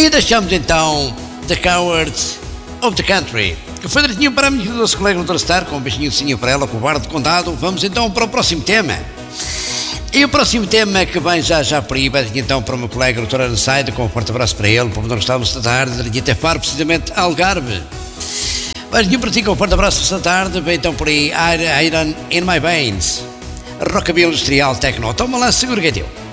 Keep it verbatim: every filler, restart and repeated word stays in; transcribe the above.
E deixamos então The Cowards of the Country, que foi direitinho para a minha nosso colega doutor Star, com um beijinho de sim para ela, com o Covarde Condado. Vamos então para o próximo tema. E o próximo tema que vem já já por aí, vai então para o meu colega doutor Aranside, com um forte abraço para ele, para o Dr. Gustavo da tarde, daqui até Faro, precisamente Algarve. Vai para ti com um forte abraço esta tarde, vem então por aí Iron in My Veins, Rockabilly Industrial Techno. Toma lá, segura que é teu.